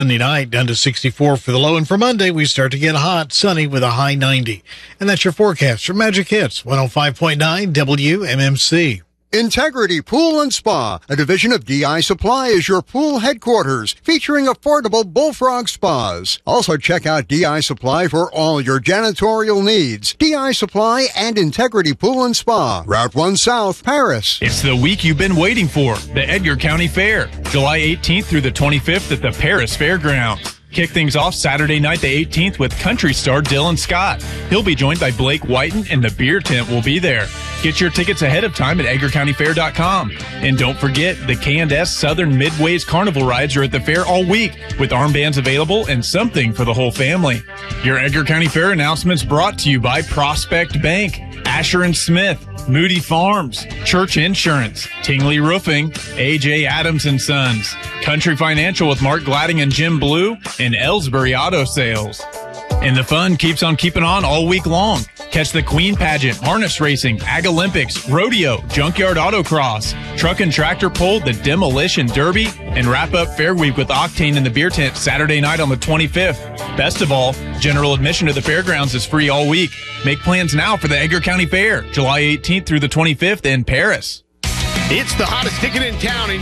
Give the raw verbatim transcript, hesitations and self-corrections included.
Sunday night down to sixty-four for the low, and for Monday we start to get hot, sunny with a high ninety. And that's your forecast from Magic Hits one oh five point nine W M M C. Integrity Pool and Spa, a division of D I Supply, is your pool headquarters, featuring affordable Bullfrog spas. Also check out D I Supply for all your janitorial needs. D I Supply and Integrity Pool and Spa, Route one South, Paris. It's the week you've been waiting for, the Edgar County Fair, July eighteenth through the twenty-fifth at the Paris Fairgrounds. Kick things off Saturday night the eighteenth with country star Dylan Scott. He'll be joined by Blake Whiten, and the beer tent will be there. Get your tickets ahead of time at edgar county fair dot com. And don't forget, the K and S Southern Midways Carnival rides are at the fair all week, with armbands available and something for the whole family. Your Edgar County Fair announcements brought to you by Prospect Bank, Asher and Smith, Moody Farms, Church Insurance, Tingley Roofing, A J Adams and Sons, Country Financial with Mark Gladding and Jim Blue, and Ellsbury Auto Sales. And the fun keeps on keeping on all week long. Catch the Queen Pageant, Harness Racing, Ag Olympics, Rodeo, Junkyard Autocross, Truck and Tractor Pull, the Demolition Derby, and wrap up Fair Week with Octane in the Beer Tent Saturday night on the twenty-fifth. Best of all, general admission to the fairgrounds is free all week. Make plans now for the Edgar County Fair, July eighteenth through the twenty-fifth in Paris. It's the hottest ticket in town, and